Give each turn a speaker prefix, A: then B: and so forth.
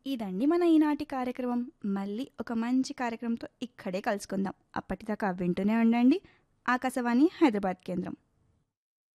A: ఇదండి మన ఈనాటి కార్యక్రమం. మళ్ళీ ఒక మంచి కార్యక్రమంతో ఇక్కడే కలుసుకుందాం. అప్పటిదాకా వింటూనే ఉండండి ఆకాశవాణి హైదరాబాద్ కేంద్రం.